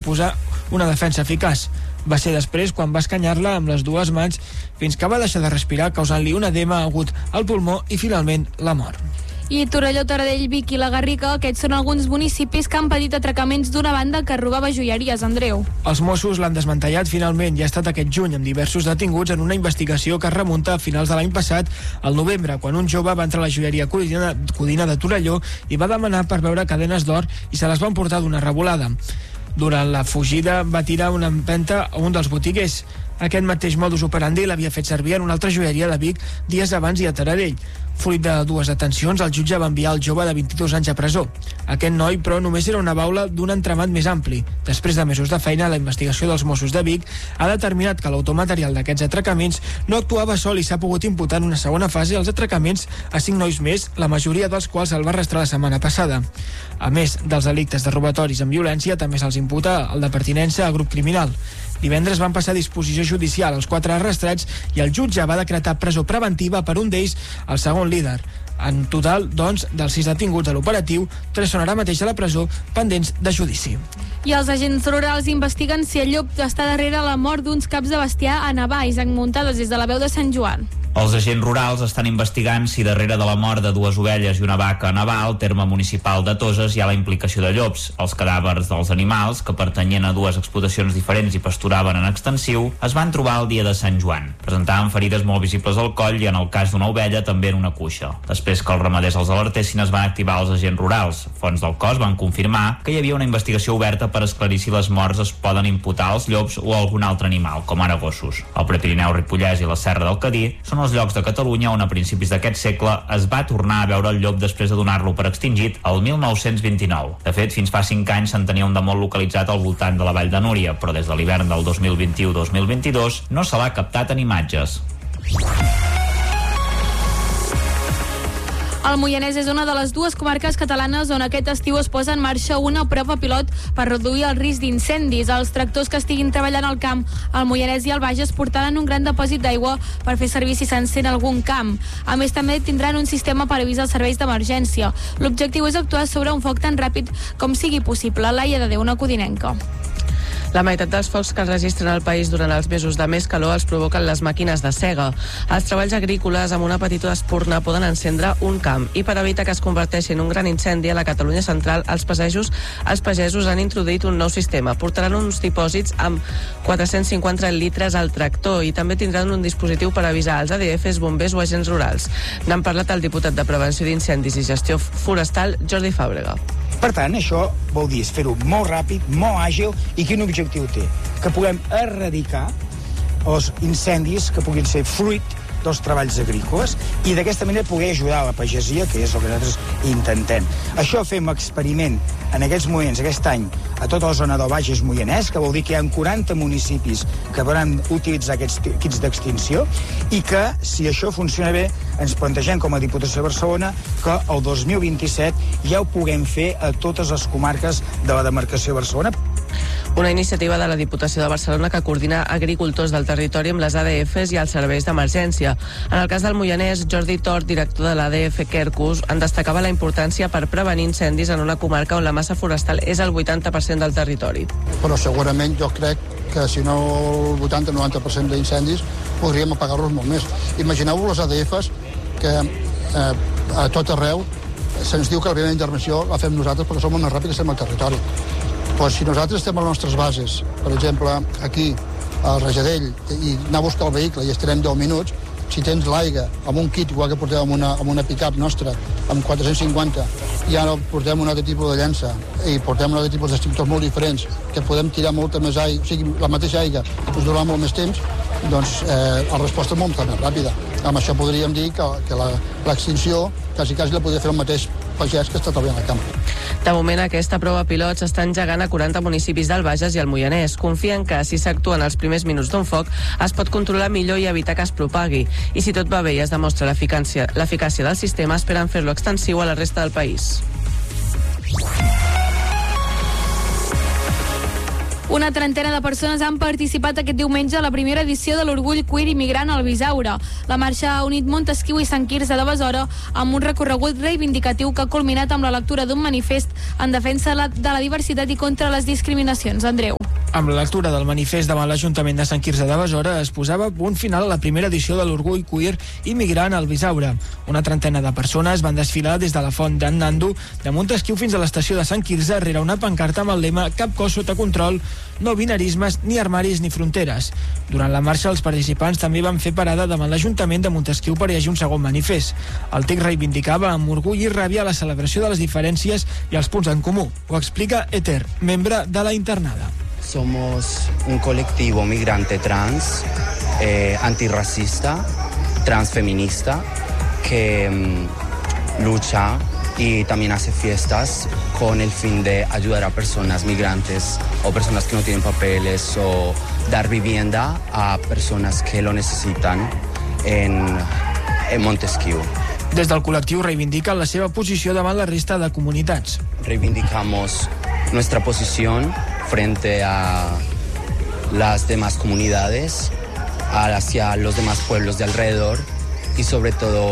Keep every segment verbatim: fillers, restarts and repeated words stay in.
imposar una defensa eficaç. Va ser després quan va escanyar-la amb les dues mans fins que va deixar de respirar, causant-li un edema agut al pulmó i finalment la mort. I Torelló, Taradell, Vic i la Garriga, aquests són alguns municipis que han patit atracaments d'una banda que robava joieries, Andreu. Els Mossos l'han desmantellat finalment i ha estat aquest juny amb diversos detinguts en una investigació que es remunta a finals de l'any passat, al novembre, quan un jove va entrar a la joieria Codina, Codina de Torelló i va demanar per veure cadenes d'or i se les van portar d'una revolada. Durant la fugida va tirar una empenta a un dels botiguers. Aquest mateix modus operandi l'havia fet servir en una altra joieria de Vic dies abans i a Taradell. Fruit de dues detencions, el jutge va enviar el jove de vint-i-dos anys a presó. Aquest noi, però, només era una baula d'un entramat més ampli. Després de mesos de feina, la investigació dels Mossos de Vic ha determinat que l'autor material d'aquests atracaments no actuava sol i s'ha pogut imputar en una segona fase els atracaments a cinc nois més, la majoria dels quals el va arrestar la setmana passada. A més dels delictes de robatoris amb violència, també se'ls imputa el de pertinença a grup criminal. Divendres van passar a disposició judicial els quatre arrestats i el jutge va decretar presó preventiva per un d'ells, el segon líder. En total, doncs, dels sis detinguts a l'operatiu, tres són ara mateix a la presó pendents de judici. I els agents rurals investiguen si el llop està darrere la mort d'uns caps de bestiar a Navà. Isaac Muntades, des de la veu de Sant Joan. Els agents rurals estan investigant si darrere de la mort de dues ovelles i una vaca a Navà, al terme municipal de Toses, hi ha la implicació de llops. Els cadàvers dels animals, que pertanyien a dues explotacions diferents i pasturaven en extensiu, es van trobar el dia de Sant Joan. Presentaven ferides molt visibles al coll i, en el cas d'una ovella, també en una cuixa. Després que els ramaders els alertessin, es van activar els agents rurals. Fonts del cos van confirmar que hi havia una investigació oberta per esclarir si les morts es poden imputar als llops o a algun altre animal, com ara gossos. El Prepirineu, Ripollès i la Serra del Cadí són els llocs de Catalunya on a principis d'aquest segle es va tornar a veure el llop després de donar-lo per extingit el mil nou-cents vint-i-nou. De fet, fins fa cinc anys se'n tenia un de molt localitzat al voltant de la Vall de Núria, però des de l'hivern del dos mil vint-i-u dos mil vint-i-dos no se l'ha captat en imatges. El Moianès és una de les dues comarques catalanes on aquest estiu es posa en marxa una prova pilot per reduir el risc d'incendis. Els tractors que estiguin treballant al camp al Moianès i al Bages portaran un gran depòsit d'aigua per fer servir si s'encén algun camp. A més, també tindran un sistema per avisar els serveis d'emergència. L'objectiu és actuar sobre un foc tan ràpid com sigui possible. Laia de Déu, una codinenca. La meitat dels focs que es registren al país durant els mesos de més calor els provoquen les màquines de sega. Els treballs agrícoles amb una petita espurna poden encendre un camp i per evitar que es converteixi en un gran incendi a la Catalunya central, els pagesos, els pagesos han introduït un nou sistema. Portaran uns dipòsits amb quatre-cents cinquanta litres al tractor i també tindran un dispositiu per avisar els A D Fs, bombers o agents rurals. N'han parlat el diputat de Prevenció d'Incendis i Gestió Forestal, Jordi Fàbrega. Per tant, això vol dir fer-ho molt ràpid, molt àgil, i quin objectiu té? Que puguem erradicar els incendis que puguin ser fruit dels treballs agrícoles i d'aquesta manera poder ajudar a la pagesia, que és el que nosaltres intentem. Això fem experiment en aquests moments, aquest any, a tota la zona del Bages Moianès, que vol dir que hi ha quaranta municipis que podran utilitzar aquests kits d'extinció i que, si això funciona bé, ens plantegem com a Diputació de Barcelona que el dos mil vint-i-set ja ho puguem fer a totes les comarques de la demarcació de Barcelona. Una iniciativa de la Diputació de Barcelona que coordina agricultors del territori amb les A D Fs i els serveis d'emergència. En el cas del Moianès, Jordi Tort, director de l'A D F Quercus, en destacava la importància per prevenir incendis en una comarca on la massa forestal és el vuitanta per cent del territori. Però segurament jo crec que si no el vuitanta o noranta per cent d'incendis podríem apagar-los molt més. Imagineu-vos les A D Fs que eh, a tot arreu se'ns diu que la primera intervenció la fem nosaltres perquè som molt més ràpids que estem al territori. Pues si nosaltres estem a les nostres bases, per exemple, aquí, al Rajadell, i anar a buscar el vehicle i estarem deu minuts, si tens l'aigua amb un kit, igual que portem amb una, amb una pick-up nostra, amb quatre-cents cinquanta, i ara portem un altre tipus de llança, i portem un altre tipus d'extinctors molt diferents, que podem tirar molta més aigua, o sigui, la mateixa aigua us durarà molt més temps, doncs eh, la resposta és molt més ràpida. Amb això podríem dir que, que l'extinció quasi, quasi la podria fer el mateix pagès que està treballant al camp. De moment, aquesta prova pilot s'està engegant a quaranta municipis del Bages i el Moianès. Confien que, si s'actua en els primers minuts d'un foc, es pot controlar millor i evitar que es propagui. I si tot va bé i es demostra l'eficàcia l'eficàcia del sistema, esperen fer-lo extensiu a la resta del país. Una trentena de persones han participat aquest diumenge a la primera edició de l'Orgull Queer Immigrant al Bisaure. La marxa ha unit Montesquiu i Sant Quirze de Besora amb un recorregut reivindicatiu que ha culminat amb la lectura d'un manifest en defensa de la diversitat i contra les discriminacions. Andreu. Amb la lectura del manifest davant l'Ajuntament de Sant Quirze de Besora es posava punt final a la primera edició de l'Orgull Queer Immigrant al Bisaure. Una trentena de persones van desfilar des de la Font d'en Nando de Montesquiu fins a l'estació de Sant Quirze rere una pancarta amb el lema "Cap cos sota control, no binarismes, ni armaris ni fronteres". Durant la marxa, els participants també van fer parada davant l'Ajuntament de Montesquiu per llegir un segon manifest. El text reivindicava amb orgull i ràbia la celebració de les diferències i els punts en comú. Ho explica Eter, membre de la internada. Somos un colectivo migrante trans, eh, antirracista, transfeminista, que mmm, lucha y también hace fiestas con el fin de ayudar a personas migrantes o personas que no tienen papeles o dar vivienda a personas que lo necesitan en, en Montesquiu. Des del col·lectiu reivindiquen la seva posició davant la resta de comunitats. Reivindicamos nuestra posición frente a las demás comunidades, hacia los demás pueblos de alrededor y sobre todo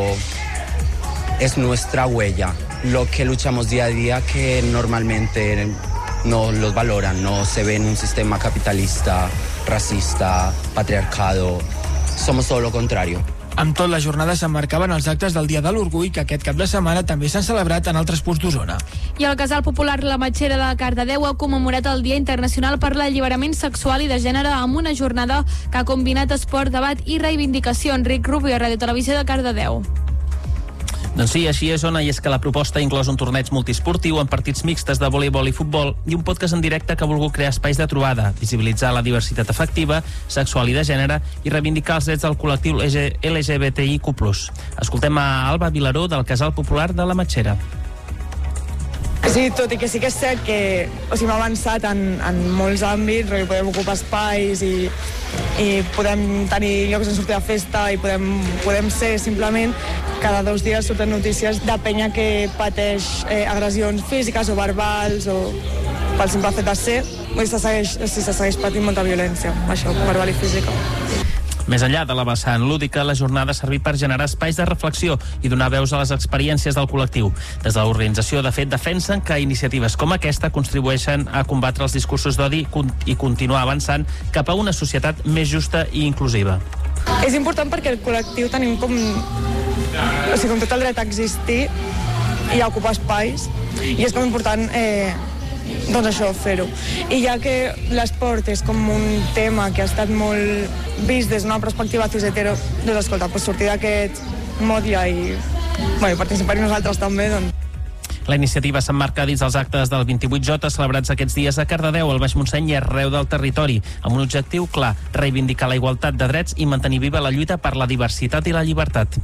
es nuestra huella, lo que luchamos día a día que normalmente no los valoran, no se ve en un sistema capitalista, racista, patriarcado. Somos todo lo contrario. Amb tot, les jornades s'emmarcaven els actes del Dia de l'Orgull, que aquest cap de setmana també s'han celebrat en altres punts d'Osona. I el Casal Popular La Matxera de Cardedeu ha commemorat el Dia Internacional per l'Alliberament Sexual i de Gènere amb una jornada que ha combinat esport, debat i reivindicació. Enric Rubio, Ràdio Televisió de Cardedeu. Doncs sí, així és, Ona, i és que la proposta ha inclòs un torneig multiesportiu amb partits mixtes de voleibol i futbol i un podcast en directe que ha volgut crear espais de trobada, visibilitzar la diversitat afectiva, sexual i de gènere i reivindicar els drets del col·lectiu L G B T I Q plus. Escoltem a Alba Vilaró del Casal Popular de La Matxera. Sí, tot i que sí que és cert que o sigui, hem avançat en, en molts àmbits, podem ocupar espais i, i podem tenir llocs on sortir de festa i podem, podem ser simplement, cada dos dies surten notícies de penya que pateix eh, agressions físiques o verbals o pel simple fet de ser, i se segueix, si se segueix patint molta violència, això, verbal i física. Més enllà de la vessant lúdica, la jornada ha servit per generar espais de reflexió i donar veus a les experiències del col·lectiu. Des de l'organització, de fet, defensen que iniciatives com aquesta contribueixen a combatre els discursos d'odi i continuar avançant cap a una societat més justa i inclusiva. És important perquè el col·lectiu tenim com, o sigui, com tot el dret a existir i a ocupar espais, i és com important eh, doncs això, fer-ho. I ja que l'esport és com un tema que ha estat molt vist des d'una perspectiva cis-hetero, doncs escolta, pues sortir d'aquest motlle i bueno, participar-hi nosaltres també, doncs. La iniciativa s'emmarca dins dels actes del vint-i-vuit J celebrats aquests dies a Cardedeu, al Baix Montseny i arreu del territori, amb un objectiu clar, reivindicar la igualtat de drets i mantenir viva la lluita per la diversitat i la llibertat.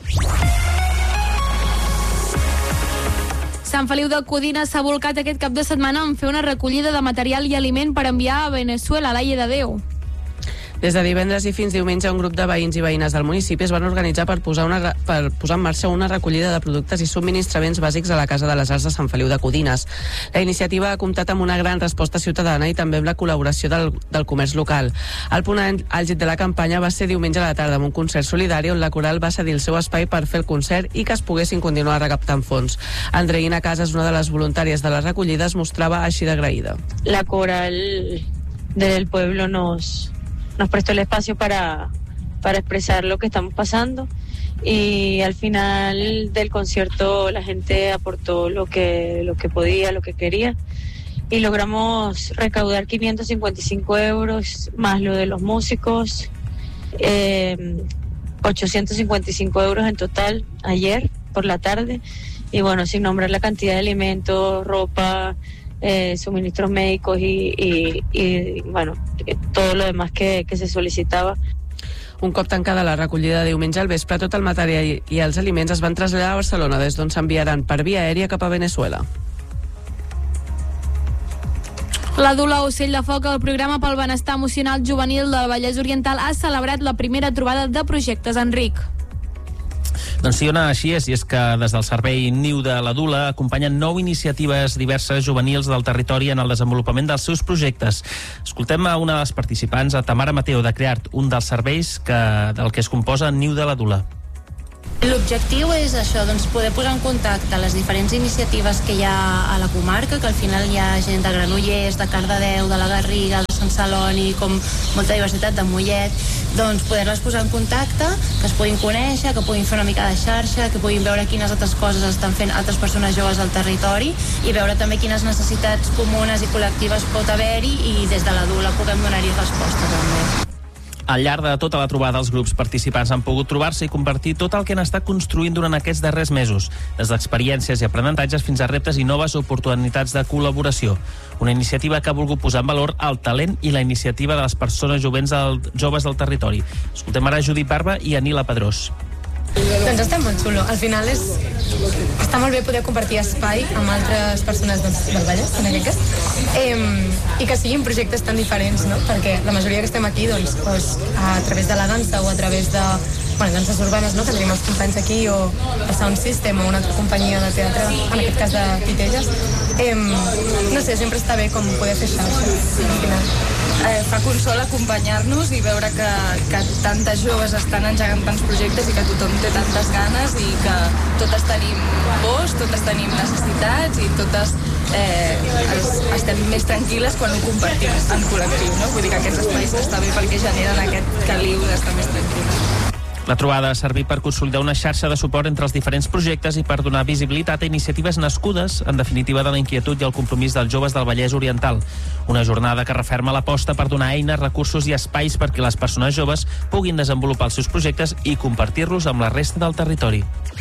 Sant Feliu de Codina s'ha volcat aquest cap de setmana en fer una recollida de material i aliment per enviar a Veneçuela, a l'Aia de Déu. Des de divendres i fins diumenge, un grup de veïns i veïnes del municipi es van organitzar per posar, una, per posar en marxa una recollida de productes i subministraments bàsics a la Casa de les Arts de Sant Feliu de Codines. La iniciativa ha comptat amb una gran resposta ciutadana i també amb la col·laboració del, del comerç local. El punt àlgid de la campanya va ser diumenge a la tarda amb un concert solidari on la coral va cedir el seu espai per fer el concert i que es poguessin continuar recaptant fons. Andreina Casas, una de les voluntàries de la recollida, es mostrava així d'agraïda. La coral del pueblo nos... nos prestó el espacio para, para expresar lo que estamos pasando y al final del concierto la gente aportó lo que, lo que podía, lo que quería y logramos recaudar quinientos cincuenta y cinco euros más lo de los músicos, eh, ochocientos cincuenta y cinco euros en total ayer por la tarde y bueno, sin nombrar la cantidad de alimentos, ropa, Eh, suministros médicos y, y, y bueno, todo lo demás que, que se solicitaba. Un cop tancada la recollida de diumenge al vespre, tot el material i els aliments es van traslladar a Barcelona, des d'on s'enviaran per via aèria cap a Veneçuela. La Dula Ocell de Foc, el programa pel benestar emocional juvenil del Vallès Oriental, ha celebrat la primera trobada de projectes. Enric. Doncs sí, Ona, així és, i és que des del Servei Niu de la Dula acompanyen nou iniciatives diverses juvenils del territori en el desenvolupament dels seus projectes. Escoltem a una de les participants, a Tamara Mateo, de Creart, un dels serveis que, del que es composa Niu de la Dula. L'objectiu és això, doncs poder posar en contacte les diferents iniciatives que hi ha a la comarca, que al final hi ha gent de Granollers, de Cardedeu, de la Garriga, de Sant Celoni, com molta diversitat de Mollet, doncs poder-les posar en contacte, que es puguin conèixer, que puguin fer una mica de xarxa, que puguin veure quines altres coses estan fent altres persones joves del territori i veure també quines necessitats comunes i col·lectives pot haver-hi i des de la Dula puguem donar-hi resposta també. Al llarg de tota la trobada, els grups participants han pogut trobar-se i compartir tot el que han estat construint durant aquests darrers mesos, des d'experiències i aprenentatges fins a reptes i noves oportunitats de col·laboració. Una iniciativa que ha volgut posar en valor el talent i la iniciativa de les persones jovents del, joves del territori. Escoltem ara Judit Barba i Anila Pedrós. Doncs està molt xulo. Al final és... està molt bé poder compartir espai amb altres persones doncs, del Vallès, en aquest cas, eh, i que siguin projectes tan diferents, no? Perquè la majoria que estem aquí, doncs, doncs, a través de la dansa o a través de bueno, danses urbanes, no? Que tenim els companys aquí, o el Sound System o una altra companyia de teatre, en aquest cas de Titelles, eh, no sé, sempre està bé com poder fer xarxa, al final. Eh, fa consol acompanyar-nos i veure que, que tantes joves estan engegant tants projectes i que tothom té tantes ganes i que totes tenim pors, totes tenim necessitats i totes eh, es, estem més tranquil·les quan ho compartim en col·lectiu, no? Vull dir que aquests espais està bé perquè generen aquest caliu d'estar més tranquil·les. La trobada ha servit per consolidar una xarxa de suport entre els diferents projectes i per donar visibilitat a iniciatives nascudes, en definitiva, de la inquietud i el compromís dels joves del Vallès Oriental. Una jornada que referma l'aposta per donar eines, recursos i espais perquè les persones joves puguin desenvolupar els seus projectes i compartir-los amb la resta del territori.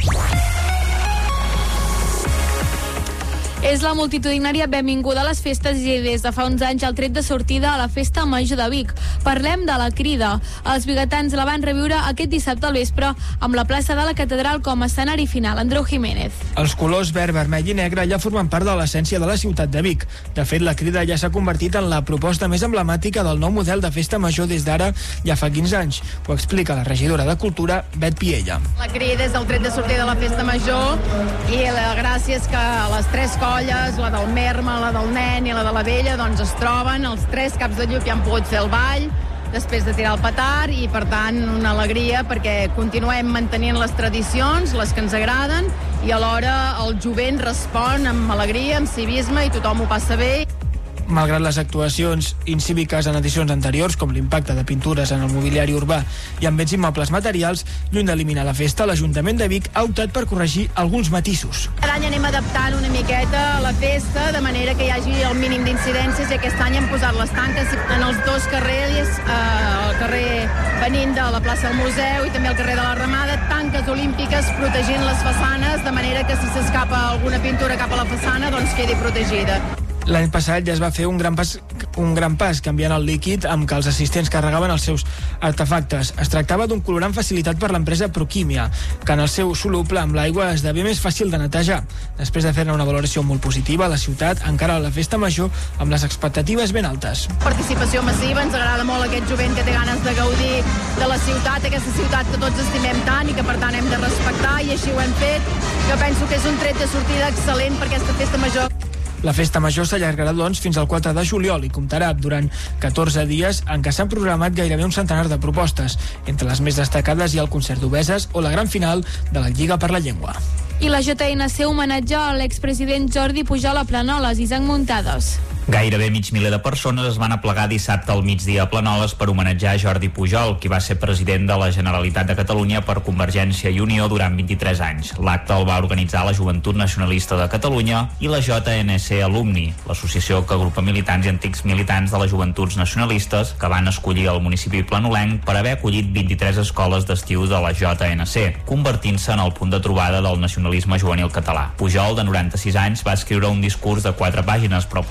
És la multitudinària benvinguda a les festes i des de fa uns anys el tret de sortida a la Festa Major de Vic. Parlem de la Crida. Els biguetans la van reviure aquest dissabte al vespre amb la plaça de la Catedral com a escenari final. Andreu Jiménez. Els colors verd, vermell i negre ja formen part de l'essència de la ciutat de Vic. De fet, la Crida ja s'ha convertit en la proposta més emblemàtica del nou model de Festa Major des d'ara ja fa quinze anys. Ho explica la regidora de Cultura, Bet Piella. La Crida és el tret de sortida de la Festa Major i la gràcia és que les tres coses la del Merma, la del Nen i la de la Vella, doncs es troben, els tres caps de llup ja han pogut fer el ball després de tirar el petard i per tant una alegria perquè continuem mantenint les tradicions, les que ens agraden i alhora el jovent respon amb alegria, amb civisme i tothom ho passa bé. Malgrat les actuacions incíviques en edicions anteriors, com l'impacte de pintures en el mobiliari urbà i en béns immobles materials, lluny d'eliminar la festa, l'Ajuntament de Vic ha optat per corregir alguns matisos. Cada any anem adaptant una miqueta la festa de manera que hi hagi el mínim d'incidències i aquest any hem posat les tanques en els dos carrers, eh, el carrer venint de la plaça del Museu i també el carrer de la Ramada, tanques olímpiques protegint les façanes de manera que si s'escapa alguna pintura cap a la façana doncs quedi protegida. L'any passat ja es va fer un gran pas, un gran pas canviant el líquid amb què els assistents carregaven els seus artefactes. Es tractava d'un colorant facilitat per l'empresa Proquímia, que en el seu soluble amb l'aigua esdevé més fàcil de netejar. Després de fer-ne una valoració molt positiva, la ciutat encara la festa major amb les expectatives ben altes. Participació massiva, ens agrada molt aquest jovent que té ganes de gaudir de la ciutat, aquesta ciutat que tots estimem tant i que per tant hem de respectar i així ho hem fet, que penso que és un tret de sortida excel·lent per aquesta festa major. La festa major s'allargarà, doncs, fins al quatre de juliol i comptarà durant catorze dies en què s'han programat gairebé un centenar de propostes. Entre les més destacades hi ha el concert d'Obeses o la gran final de la Lliga per la Llengua. I la J N C homenatja a l'expresident Jordi Pujol a Planoles, Isaac Muntades. Gairebé mig miler de persones es van aplegar dissabte al migdia a Planoles per homenatjar Jordi Pujol, qui va ser president de la Generalitat de Catalunya per Convergència i Unió durant vint-i-tres anys. L'acte el va organitzar la Joventut Nacionalista de Catalunya i la J N C Alumni, l'associació que agrupa militants i antics militants de les Joventuts Nacionalistes que van escollir el municipi planolenc per haver acollit vint-i-tres escoles d'estiu de la J N C, convertint-se en el punt de trobada del nacionalisme juvenil català. Pujol, de noranta-sis anys, va escriure un discurs de quatre pàgines, però pel seu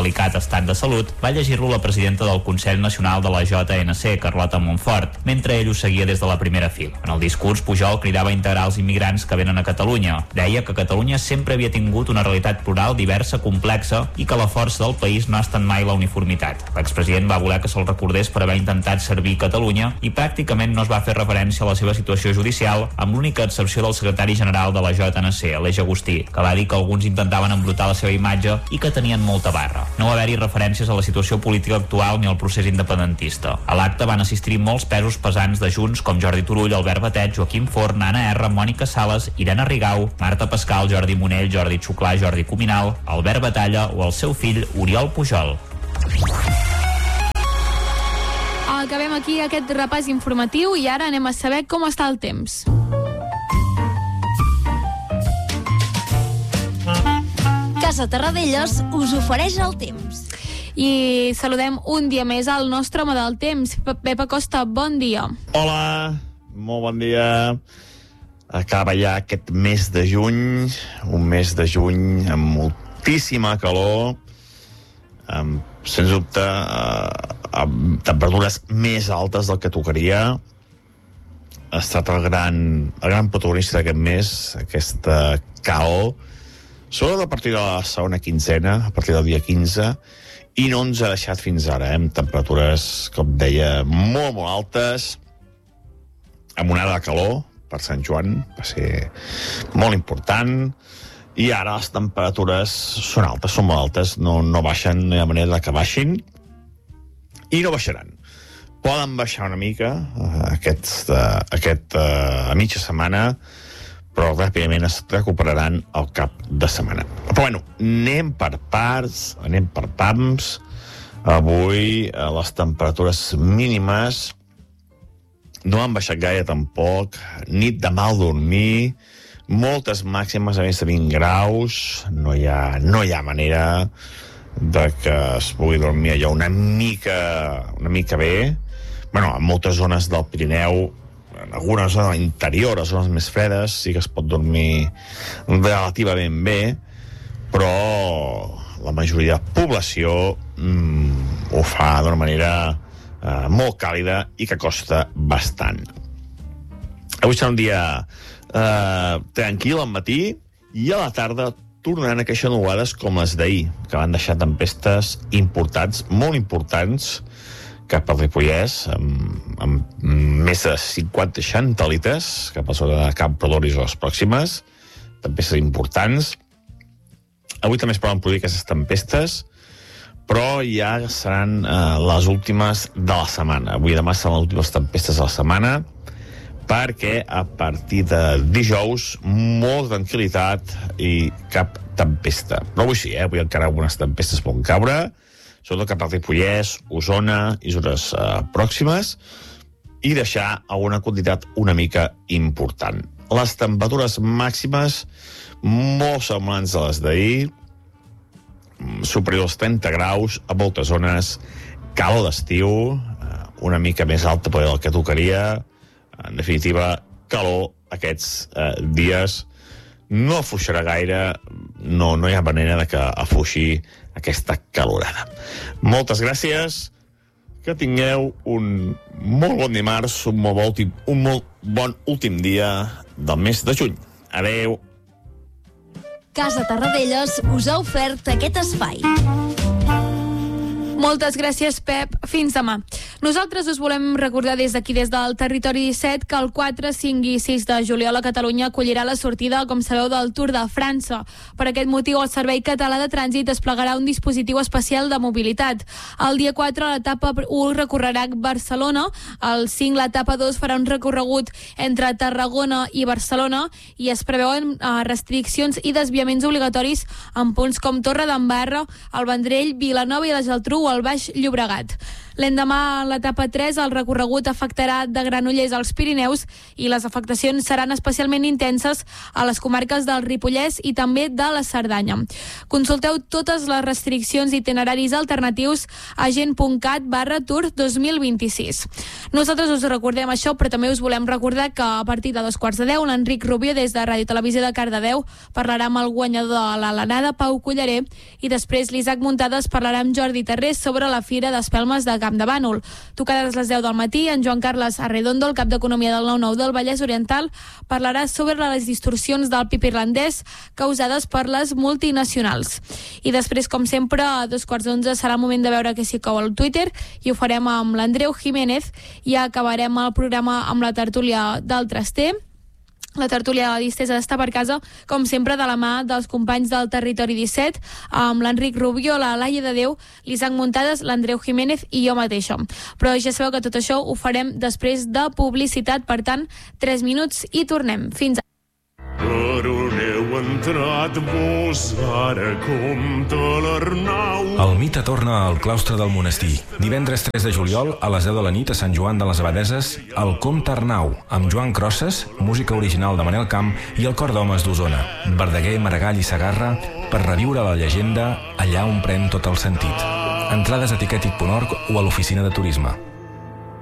delicat estat de salut, va llegir-lo la presidenta del Consell Nacional de la J N C, Carlota Montfort, mentre ell ho seguia des de la primera fila. En el discurs, Pujol cridava a integrar els immigrants que venen a Catalunya. Deia que Catalunya sempre havia tingut una realitat plural, diversa, complexa i que la força del país no ha estat mai la uniformitat. L'expresident va voler que se'l recordés per haver intentat servir Catalunya i pràcticament no es va fer referència a la seva situació judicial, amb l'única excepció del secretari general de la J N C, Aleix Agustí, que va dir que alguns intentaven embrutar la seva imatge i que tenien molta barra. No va haver-hi referències a la situació política actual ni al procés independentista. A l'acte van assistir molts pesos pesants de Junts com Jordi Turull, Albert Batet, Joaquim Forn, Anna R, Mònica Sales, Irene Rigau, Marta Pascal, Jordi Monell, Jordi Xuclà, Jordi Cuminal, Albert Batalla o el seu fill Oriol Pujol. Acabem aquí aquest repàs informatiu i ara anem a saber com està el temps. Casa Terradellos us ofereix el temps. I saludem un dia més al nostre home del temps, Pep Acosta, bon dia. Hola, molt bon dia. Acaba ja aquest mes de juny, un mes de juny amb moltíssima calor, amb, sens dubte, eh, amb temperatures més altes del que tocaria. Ha estat el gran, el gran protagonista d'aquest mes, aquesta calor, sobretot a partir de la segona quinzena, a partir del dia quinze, i no ens ha deixat fins ara, eh, amb temperatures, com deia, molt, molt altes, amb una hora de calor per Sant Joan, va ser molt important, i ara les temperatures són altes, són molt altes, no, no baixen, no hi ha manera que baixin, i no baixaran. Poden baixar una mica aquest, aquest, uh, a mitja setmana, però ràpidament es recuperaran al cap de setmana. Però bueno, anem per parts, anem per pams. Avui eh, les temperatures mínimes no han baixat gaire tampoc, nit de mal dormir, moltes màximes a més de vint graus, no hi ha, no hi ha manera de que es pugui dormir allò una mica, una mica bé. Bueno, en moltes zones del Pirineu, en algunes zones interior, a zones més fredes, sí que es pot dormir relativament bé, però la majoria de població mm, ho fa d'una manera eh, molt càlida i que costa bastant. Avui serà un dia eh, tranquil al matí i a la tarda tornaran a queixar nuvolades com les d'ahir, que van deixar tempestes importants, molt importants, cap al Ripollès, amb, amb més de cinquanta a seixanta litres, cap a la zona de Camprodon i zones pròximes, tempestes importants. Avui també es poden produir aquestes tempestes, però ja seran eh, les últimes de la setmana. Avui i demà seran les últimes tempestes de la setmana, perquè a partir de dijous, molta tranquil·litat i cap tempesta. Però avui sí, eh? Avui encara algunes tempestes poden caure, sobretot cap al Ripollès, Osona i zones eh, pròximes, i deixar alguna quantitat una mica important. Les temperatures màximes molt semblants a les d'ahir, superiors als trenta graus a moltes zones, calor d'estiu, una mica més alta per el que tocaria, en definitiva, calor aquests eh, dies. No afluixarà gaire, no, no hi ha manera de que afluixi aquesta calorada. Moltes gràcies, que tingueu un molt bon dimarts, un molt bon últim, un molt bon últim dia del mes de juny. Adeu. Casa Terradellos us ha ofert aquest espai. Moltes gràcies, Pep. Fins demà. Nosaltres us volem recordar des d'aquí, des del Territori disset, que el quatre, cinc i sis de juliol a Catalunya acollirà la sortida, com sabeu, del Tour de França. Per aquest motiu, el Servei Català de Trànsit desplegarà un dispositiu especial de mobilitat. El dia quatre, l'etapa u recorrerà Barcelona, el cinc, l'etapa dos farà un recorregut entre Tarragona i Barcelona, i es preveuen eh, restriccions i desviaments obligatoris en punts com Torre d'Embarra, el Vendrell, Vilanova i la Geltrú o el Baix Llobregat. L'endemà, en l'etapa tres, el recorregut afectarà de Granollers als Pirineus i les afectacions seran especialment intenses a les comarques del Ripollès i també de la Cerdanya. Consulteu totes les restriccions i itineraris alternatius a gent.cat barra tour dos mil vint-i-sis. Nosaltres us recordem això, però també us volem recordar que a partir de dos quarts de deu l'Enric Rubio des de Ràdio Televisió de Cardedeu parlarà amb el guanyador de l'Alanada, Pau Culleré, i després l'Isaac Muntades parlarà amb Jordi Terrés sobre la Fira d'Espelmes de Camp de Bànol. Tocades les deu del matí, en Joan Carles Arredondo, el cap d'Economia del nou nou del Vallès Oriental, parlarà sobre les distorsions del P I B irlandès causades per les multinacionals. I després, com sempre, a dos quarts d'onze serà el moment de veure què s'hi cou al Twitter i ho farem amb l'Andreu Jiménez i acabarem el programa amb la tertúlia del Traster. La tertúlia de la distesa d'estar per casa, com sempre, de la mà dels companys del Territori disset, amb l'Enric Rubio, la Laia de Déu, l'Isaac Muntades, l'Andreu Jiménez i jo mateixa. Però ja sabeu que tot això ho farem després de publicitat, per tant, tres minuts i tornem. Fins ara. Per on heu entrat vos, ara compta l'Arnau. El mite torna al claustre del monestir. Divendres tres de juliol, a les deu de la nit, a Sant Joan de les Abadeses, el Comte Arnau, amb Joan Crosses, música original de Manel Camp i el Cor d'Homes d'Osona. Verdaguer, Maragall i Sagarra, per reviure la llegenda allà on pren tot el sentit. Entrades a tiquetic punt org o a l'oficina de turisme.